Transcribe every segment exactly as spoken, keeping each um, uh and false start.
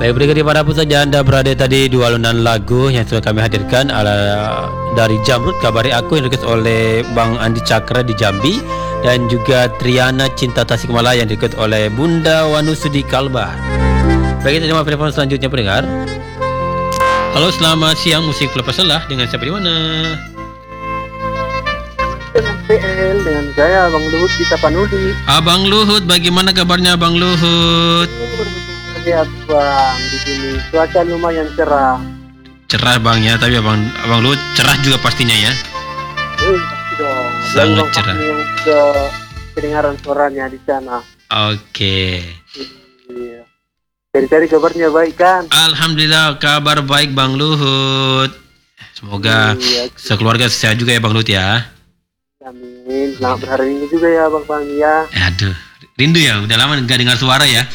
Baik, berikan dimanapun saja Anda berada tadi, dua alunan lagu yang sudah kami hadirkan ala dari Jamrud, Kabari Aku yang request oleh Bang Andi Cakra di Jambi, dan juga Triana Cinta Tasikmalaya yang request oleh Bunda Wanusudi Kalbar. Baik, kita terima telepon selanjutnya pendengar. Halo, selamat siang, musik pelepas lelah dengan siapa di mana? Dengan P L, dengan saya Bang Luhut di Tapanuli. Abang Luhut, bagaimana kabarnya Bang Luhut? Lihat Bang, di sini cuaca lumayan cerah. Cerah Bang ya, tapi Abang Abang Luhut cerah juga pastinya ya. Eh, pasti dong. Sangat Bang cerah. Yang sudah kedengaran suaranya di sana. Oke. Iya. Dari-dari kabarnya baik kan? Alhamdulillah, kabar baik Bang Luhut. Semoga Iya. sekeluarga sehat juga ya Bang Luhut ya. Amin. Selamat berhari ini juga ya Bang Fahmi ya. Aduh, rindu ya, udah lama nggak dengar suara ya.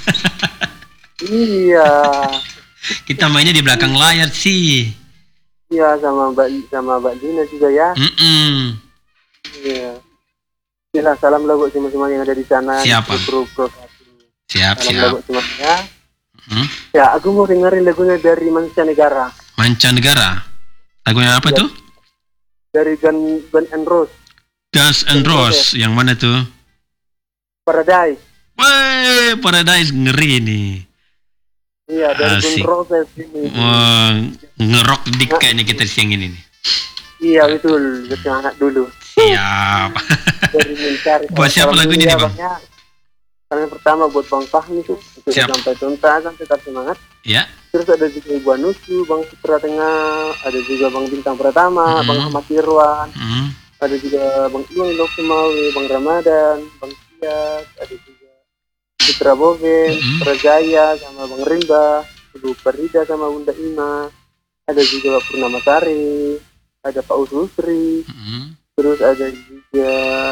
Iya. Kita mainnya di belakang layar sih. Iya, sama Mbak sama Mbak Dina juga ya. Mm-mm. Iya. Iya, salam lah buat semua-semua yang ada di sana. Siapa? Di grup, grup. Siap, Salam lah siap. buat semuanya. Hmm? Ya, aku mau dengerin lagunya dari Mancanegara. Mancanegara. Lagunya apa Ya. tuh? Dari Gun, Gun and Roses, Guns and Roses. Yang mana tuh? Paradise. Wih, Paradise ngeri nih. Iya, dari Gun Asik. Roses ini. Wah, ngerok dik kayaknya kita siang ini nih. Iya, betul. Bersemangat dulu. Siap. Dari mencari. Buat siapa Salam lagunya dulu ya, nih, Bang? ya. Salam yang pertama buat Bang Fahmi tuh. Sudah Siap. sampai tuntas, tetap semangat. Ya. Terus ada juga Ibu Anusu, Bang Putra Tengah, ada juga Bang Bintang Pratama, Mhm. Bang Ahmad Irwan, Hmm. ada juga Bang Iwan Loksemawi, Bang Ramadan, Bang Sias, ada juga Putra Boven, Mhm. Prajaya, sama Bang Rimba, Ibu Farida sama Bunda Ima, ada juga Pak Purnama Sari, ada Pak Ususri, Hmm. terus ada juga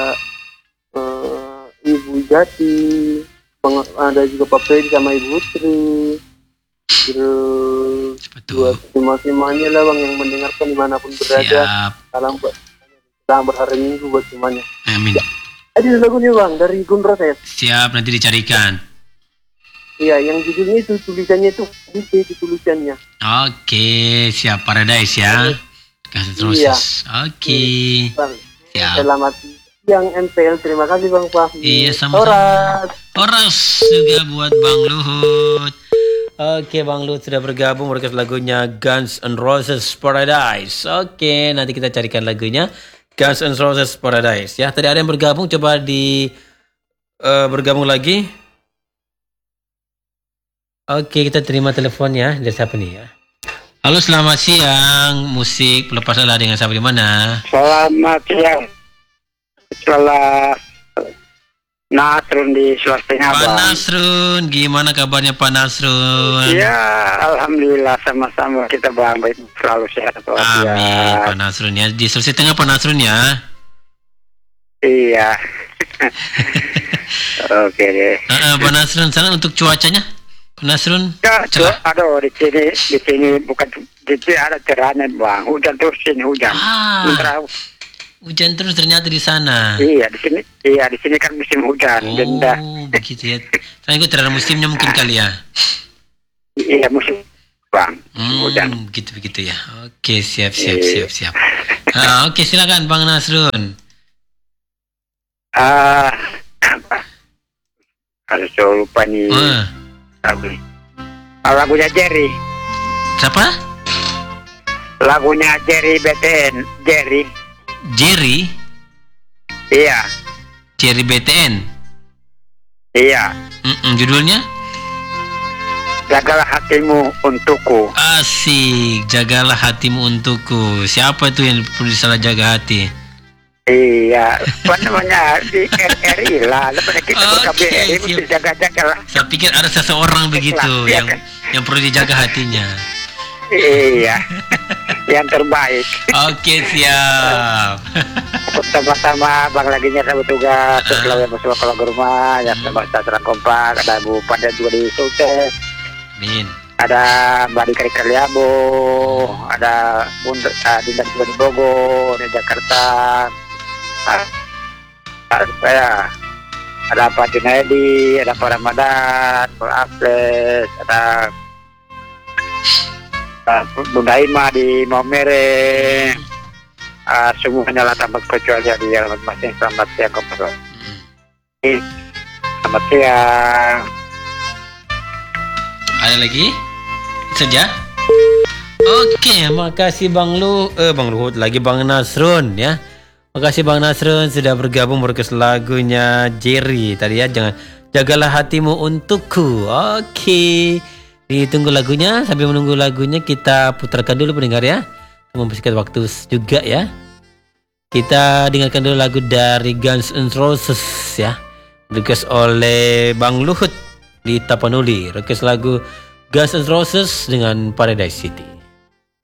eh, Ibu Jati, Bang, ada juga Pak Fedi sama Ibu Putri, terus Betul. buat semua-semuanya lah Bang yang mendengarkan dimanapun berada. Siap. Salam buat salam berhari Minggu buat semuanya. Amin. Ada lagunya Bang dari Gun Roses. Siap, nanti dicarikan. Iya, yang judulnya itu tulisannya itu di itu tulisannya. Oke, siap. Paradise ya. Guns and Iya. Roses. Oke. Bang, Siap. selamat siang M P L. Terima kasih Bang Fahmi. Iya, sama-sama. Horas. Horas juga buat Bang Luhut. Oke, Bang Luhut sudah bergabung merequest lagunya Guns N' Roses Paradise. Oke, nanti kita carikan lagunya Guns N' Roses Paradise ya. Tadi ada yang bergabung, coba di eh, bergabung lagi. Oke, kita terima teleponnya. Dari siapa nih ya? Halo, selamat siang. Musik pelepas lelah dengan siapa di mana? Selamat siang. Setelah Nasrun di Sulawesi Tengah, Pak Bang. Nasrun, gimana kabarnya Pak Nasrun? Ya, alhamdulillah sama-sama kita Bang, baik selalu sehat Amin, Pak walafiat. Nasrun ya. Di Sulawesi Tengah Pak Nasrun ya. Iya. Oke deh. Uh, uh, Pak Nasrun, sana untuk cuacanya, Pak Nasrun. Ya, tuh, Cerah. aduh di sini di sini bukan di sini ada cerahnya Bang. Hujan terus sini hujan. Ah. Sementara- Hujan terus ternyata di sana. Iya di sini, iya di sini kan musim hujan. Dan dah- Oh, begitu ya. Saya ikut terhadap musimnya mungkin kali ya. iya musim Bang, musim Hmm, hujan. begitu begitu ya. Oke, siap siap Iya. siap siap. Ah, oke, silakan Bang Nasrun. Ah, apa? Kalau saya lupa nih Uh, lagu. Ah, lagunya Jerry. siapa? Lagunya Jerry B T N. Jerry. Jerry, Iya, Jerry B T N. iya. Mm-mm, judulnya? Jagalah hatimu untukku. Asik, jagalah hatimu untukku. Siapa itu yang perlu salah jaga hati? Iya, apa namanya di R R I lah. Lepas kita Oke, ke K B R I mesti siap. jaga-jaga lah. Saya pikir ada seseorang begitu Iya, yang kan? yang perlu dijaga hatinya. Iya, yang terbaik. Oke, siap. Pertama-tama Bang lagi nyata bertugas. Setelah yang masuk kalau ke rumah, ya sama Sastra Kompak. Ada Bu Pada juga di Sultan. Amin. Ada Mbak Dika di Kaliabo, ada Bunda uh, Dinda juga di Bogor, di Jakarta. Ah, ah, saya ada Pak Junaidi, ada Pak Ramadan, Pak Aples, ada uh, Bunda Ima di Maumere, uh, semuanya lah tanpa kecuali di alamat masing. Selamat siang Komando. Hmm. Selamat siang. Ada lagi? Saja. Oke, makasih Bang Lu, eh Bang Luhut lagi Bang Nasrun ya. Makasih Bang Nasrun sudah bergabung merequest lagunya Jerry tadi ya. Jangan jagalah hatimu untukku. Oke. Ditunggu lagunya, sambil menunggu lagunya kita putarkan dulu pendengar ya. Membersihkan waktu juga ya. Kita dengarkan dulu lagu dari Guns N' Roses ya. Request oleh Bang Luhut di Tapanuli. Request lagu Guns N' Roses dengan Paradise City.